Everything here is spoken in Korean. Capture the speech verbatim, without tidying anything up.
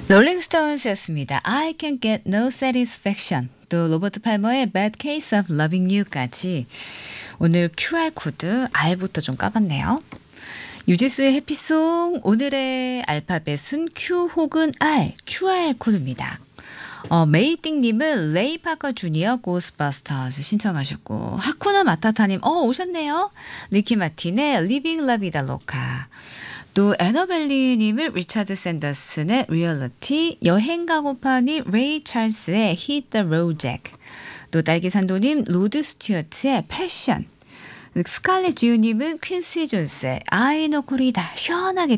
롤링스톤스였습니다. I can get no satisfaction. 또 로버트 팔머의 Bad Case of Loving You까지 오늘 큐알 코드 R부터 좀 까봤네요. 유지수의 해피송 오늘의 알파벳은 Q 혹은 R, 큐알 코드입니다. 어, 메이띵님은 레이 파커 주니어 고스바스터즈 신청하셨고 하쿠나 마타타님 어 오셨네요. 리키 마틴의 Living La Vida Loca. 또 애너벨리님은 리차드 샌더슨의 리얼리티, 여행가고파님 레이 찰스의 Hit the Road Jack, 또 딸기산도님 로드 스튜어트의 패션, 스칼렛 지우님은 퀸시 존스의 아이 노 코리다 시원하게